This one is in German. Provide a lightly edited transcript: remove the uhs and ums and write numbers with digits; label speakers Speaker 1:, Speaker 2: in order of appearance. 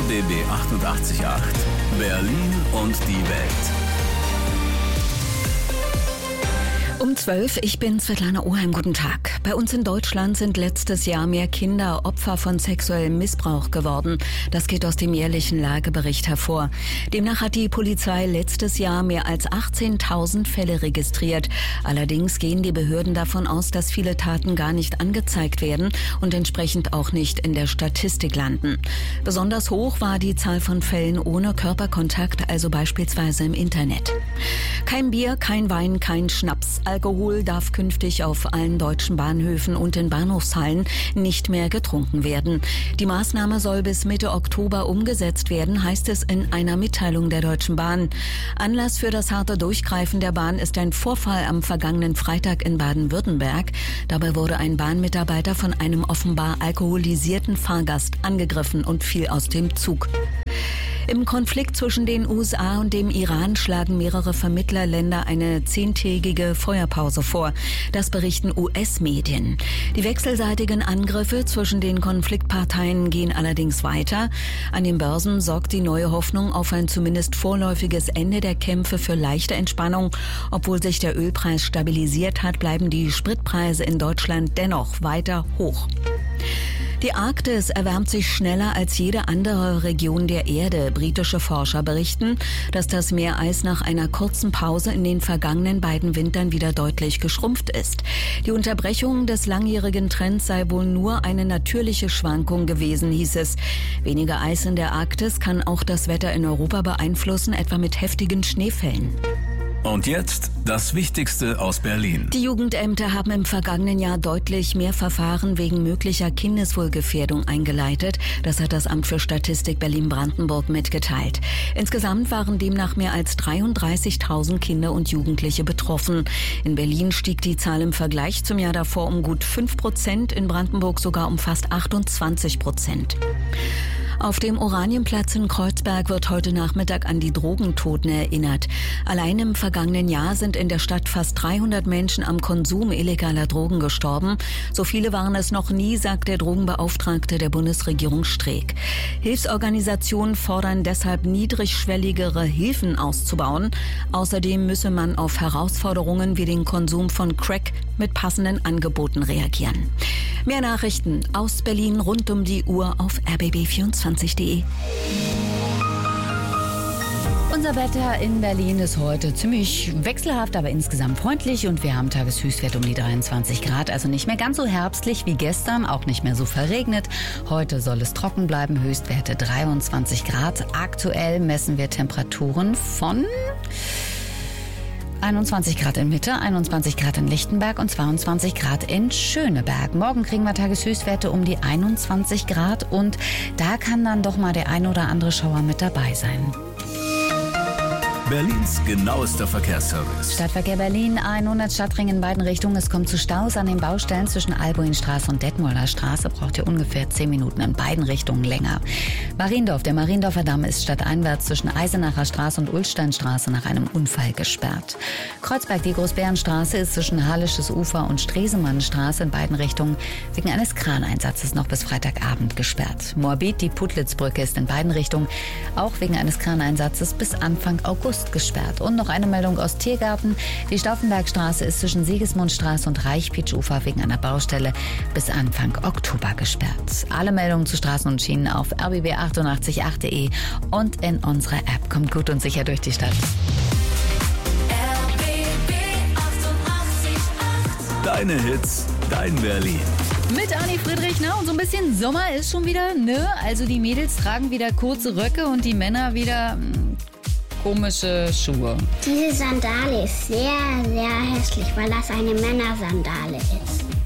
Speaker 1: RBB 88.8 Berlin und die Welt.
Speaker 2: Um 12, ich bin Svetlana Oheim, guten Tag. Bei uns in Deutschland sind letztes Jahr mehr Kinder Opfer von sexuellem Missbrauch geworden. Das geht aus dem jährlichen Lagebericht hervor. Demnach hat die Polizei letztes Jahr mehr als 18.000 Fälle registriert. Allerdings gehen die Behörden davon aus, dass viele Taten gar nicht angezeigt werden und entsprechend auch nicht in der Statistik landen. Besonders hoch war die Zahl von Fällen ohne Körperkontakt, also beispielsweise im Internet. Kein Bier, kein Wein, kein Schnaps. Alkohol darf künftig auf allen deutschen Bahnhöfen und in Bahnhofshallen nicht mehr getrunken werden. Die Maßnahme soll bis Mitte Oktober umgesetzt werden, heißt es in einer Mitteilung der Deutschen Bahn. Anlass für das harte Durchgreifen der Bahn ist ein Vorfall am vergangenen Freitag in Baden-Württemberg. Dabei wurde ein Bahnmitarbeiter von einem offenbar alkoholisierten Fahrgast angegriffen und fiel aus dem Zug. Im Konflikt zwischen den USA und dem Iran schlagen mehrere Vermittlerländer eine 10-tägige Feuerpause vor. Das berichten US-Medien. Die wechselseitigen Angriffe zwischen den Konfliktparteien gehen allerdings weiter. An den Börsen sorgt die neue Hoffnung auf ein zumindest vorläufiges Ende der Kämpfe für leichte Entspannung. Obwohl sich der Ölpreis stabilisiert hat, bleiben die Spritpreise in Deutschland dennoch weiter hoch. Die Arktis erwärmt sich schneller als jede andere Region der Erde. Britische Forscher berichten, dass das Meereis nach einer kurzen Pause in den vergangenen beiden Wintern wieder deutlich geschrumpft ist. Die Unterbrechung des langjährigen Trends sei wohl nur eine natürliche Schwankung gewesen, hieß es. Weniger Eis in der Arktis kann auch das Wetter in Europa beeinflussen, etwa mit heftigen Schneefällen.
Speaker 1: Und jetzt das Wichtigste aus Berlin.
Speaker 2: Die Jugendämter haben im vergangenen Jahr deutlich mehr Verfahren wegen möglicher Kindeswohlgefährdung eingeleitet. Das hat das Amt für Statistik Berlin-Brandenburg mitgeteilt. Insgesamt waren demnach mehr als 33.000 Kinder und Jugendliche betroffen. In Berlin stieg die Zahl im Vergleich zum Jahr davor um gut 5%, in Brandenburg sogar um fast 28%. Auf dem Oranienplatz in Kreuzberg wird heute Nachmittag an die Drogentoten erinnert. Allein im vergangenen Jahr sind in der Stadt fast 300 Menschen am Konsum illegaler Drogen gestorben. So viele waren es noch nie, sagt der Drogenbeauftragte der Bundesregierung Streeck. Hilfsorganisationen fordern deshalb, niedrigschwelligere Hilfen auszubauen. Außerdem müsse man auf Herausforderungen wie den Konsum von Crack mit passenden Angeboten reagieren. Mehr Nachrichten aus Berlin rund um die Uhr auf rbb24.de.
Speaker 3: Unser Wetter in Berlin ist heute ziemlich wechselhaft, aber insgesamt freundlich und wir haben Tageshöchstwert um die 23 Grad, also nicht mehr ganz so herbstlich wie gestern, auch nicht mehr so verregnet. Heute soll es trocken bleiben, Höchstwerte 23 Grad. Aktuell messen wir Temperaturen von 21 Grad in Mitte, 21 Grad in Lichtenberg und 22 Grad in Schöneberg. Morgen kriegen wir Tageshöchstwerte um die 21 Grad und da kann dann doch mal der ein oder andere Schauer mit dabei sein.
Speaker 1: Berlins genauester Verkehrsservice.
Speaker 3: Stadtverkehr Berlin, 100 Stadtring in beiden Richtungen. Es kommt zu Staus an den Baustellen zwischen Albuinstraße und Detmolder Straße. Braucht ihr ungefähr 10 Minuten in beiden Richtungen länger. Mariendorf, der Mariendorfer Damm ist stadteinwärts zwischen Eisenacher Straße und Ulsteinstraße nach einem Unfall gesperrt. Kreuzberg, die Großbärenstraße ist zwischen Hallisches Ufer und Stresemannstraße in beiden Richtungen wegen eines Kraneinsatzes noch bis Freitagabend gesperrt. Moabit, die Putlitzbrücke ist in beiden Richtungen auch wegen eines Kraneinsatzes bis Anfang August gesperrt. Und noch eine Meldung aus Tiergarten. Die Stauffenbergstraße ist zwischen Sigismundstraße und Reichpitsch-Ufer wegen einer Baustelle bis Anfang Oktober gesperrt. Alle Meldungen zu Straßen und Schienen auf rbb888.de und in unserer App. Kommt gut und sicher durch die Stadt.
Speaker 4: RBB 88.8.
Speaker 1: Deine Hits, dein Berlin.
Speaker 3: Mit Anni Friedrich, und so ein bisschen Sommer ist schon wieder, Also die Mädels tragen wieder kurze Röcke und die Männer wieder komische Schuhe.
Speaker 5: Diese Sandale ist sehr, sehr hässlich, weil das eine Männersandale ist.